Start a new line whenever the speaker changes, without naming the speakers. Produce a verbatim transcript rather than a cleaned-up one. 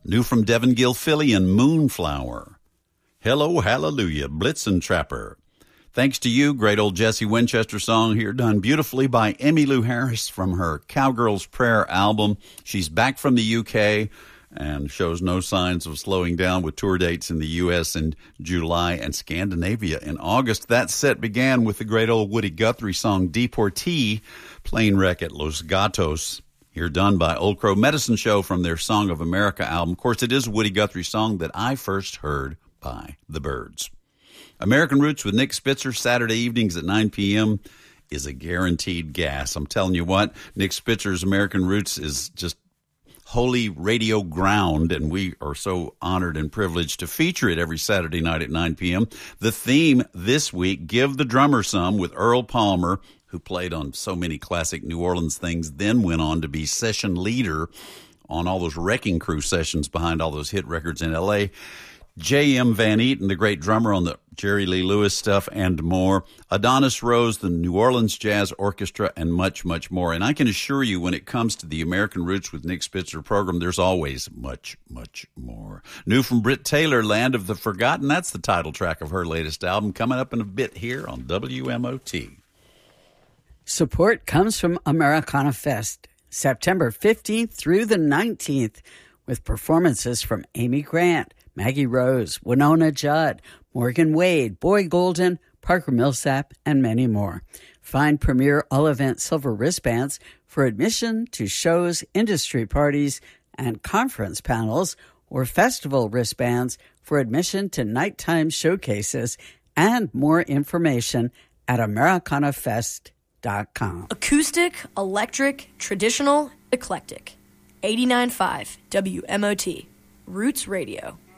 New from Devin Gilfillian, Moonflower. Hello, Hallelujah, Blitzen Trapper. Thanks to You, great old Jesse Winchester song here, done beautifully by Emmylou Harris from her Cowgirl's Prayer album. She's back from the U K and shows no signs of slowing down with tour dates in the U S in July and Scandinavia in August. That set began with the great old Woody Guthrie song Deportee, Plane Wreck at Los Gatos. Here done by Old Crow Medicine Show from their Song of America album. Of course, it is a Woody Guthrie song that I first heard by the Byrds. American Roots with Nick Spitzer, Saturday evenings at nine p.m. is a guaranteed gas. I'm telling you what, Nick Spitzer's American Roots is just holy radio ground, and we are so honored and privileged to feature it every Saturday night at nine p.m. The theme this week, Give the Drummer Some, with Earl Palmer, who played on so many classic New Orleans things, then went on to be session leader on all those Wrecking Crew sessions behind all those hit records in L A J M Van Eaton, the great drummer on the Jerry Lee Lewis stuff and more. Adonis Rose, the New Orleans Jazz Orchestra, and much, much more. And I can assure you, when it comes to the American Roots with Nick Spitzer program, there's always much, much more. New from Britt Taylor, Land of the Forgotten. That's the title track of her latest album, coming up in a bit here on W M O T.
Support comes from Americana Fest, September fifteenth through the nineteenth, with performances from Amy Grant, Maggie Rose, Winona Judd, Morgan Wade, Boy Golden, Parker Millsap, and many more. Find Premier All-Event Silver wristbands for admission to shows, industry parties, and conference panels, or festival wristbands for admission to nighttime showcases, and more information at americana fest dot com.
Acoustic, electric, traditional, eclectic. eighty-nine point five W M O T, Roots Radio.